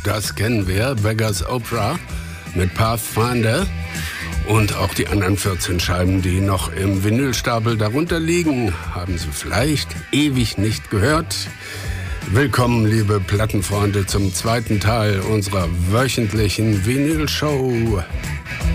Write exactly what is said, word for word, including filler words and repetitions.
das kennen wir, Beggars Opera mit Pathfinder. Und auch die anderen vierzehn Scheiben, die noch im Vinylstapel darunter liegen, haben Sie vielleicht ewig nicht gehört. Willkommen, liebe Plattenfreunde, zum zweiten Teil unserer wöchentlichen Vinyl-Show.